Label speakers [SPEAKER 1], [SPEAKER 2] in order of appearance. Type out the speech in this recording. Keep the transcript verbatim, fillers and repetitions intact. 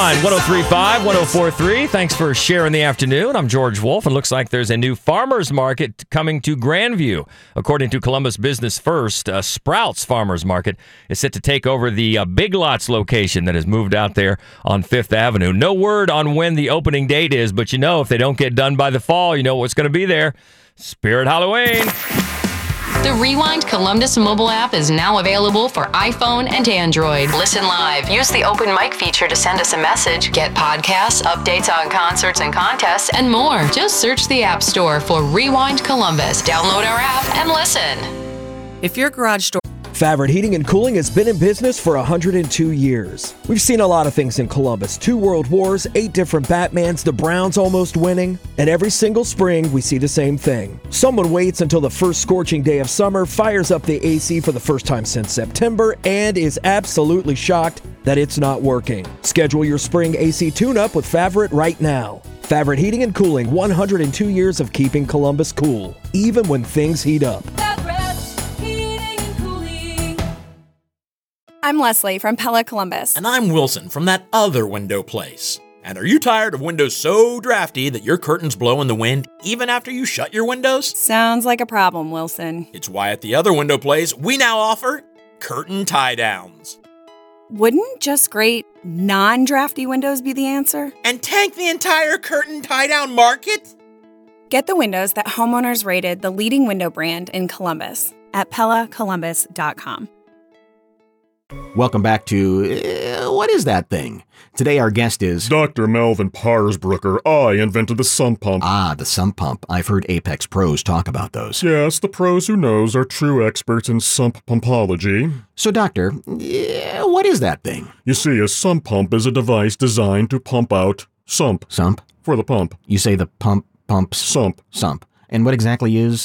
[SPEAKER 1] one oh three point five, one oh four point three. Thanks for sharing the afternoon. I'm George Wolf, and looks like there's a new farmers market coming to Grandview. According to Columbus Business First, uh, Sprouts Farmers Market is set to take over the uh, Big Lots location that has moved out there on Fifth Avenue. No word on when the opening date is, but you know if they don't get done by the fall, you know what's going to be there. Spirit Halloween.
[SPEAKER 2] The Rewind Columbus mobile app is now available for iPhone and Android. Listen live. Use the open mic feature to send us a message. Get podcasts, updates on concerts and contests, and more. Just search the App Store for Rewind Columbus. Download our app and listen.
[SPEAKER 3] If your garage door...
[SPEAKER 4] Favorite Heating and Cooling has been in business for one hundred two years. We've seen a lot of things in Columbus. Two world wars, eight different Batmans, the Browns almost winning. And every single spring, we see the same thing. Someone waits until the first scorching day of summer, fires up the A C for the first time since September, and is absolutely shocked that it's not working. Schedule your spring A C tune-up with Favorite right now. Favorite Heating and Cooling, one hundred two years of keeping Columbus cool, even when things heat up.
[SPEAKER 5] I'm Leslie from Pella Columbus.
[SPEAKER 6] And I'm Wilson from that other window place. And are you tired of windows so drafty that your curtains blow in the wind even after you shut your windows?
[SPEAKER 5] Sounds like a problem, Wilson.
[SPEAKER 6] It's why at the other window place, we now offer curtain tie-downs.
[SPEAKER 5] Wouldn't just great non-drafty windows be the answer?
[SPEAKER 6] And tank the entire curtain tie-down market?
[SPEAKER 5] Get the windows that homeowners rated the leading window brand in Columbus at Pella Columbus dot com.
[SPEAKER 7] Welcome back to, uh, what is that thing? Today our guest is...
[SPEAKER 8] Doctor Melvin Parsbrucker. I invented the sump pump.
[SPEAKER 7] Ah, the sump pump. I've heard Apex pros talk about those.
[SPEAKER 8] Yes, the pros who knows are true experts in sump pumpology.
[SPEAKER 7] So, Doctor, uh, what is that thing?
[SPEAKER 8] You see, a sump pump is a device designed to pump out sump.
[SPEAKER 7] Sump?
[SPEAKER 8] For the pump.
[SPEAKER 7] You say the pump pumps...
[SPEAKER 8] Sump.
[SPEAKER 7] Sump. And what exactly is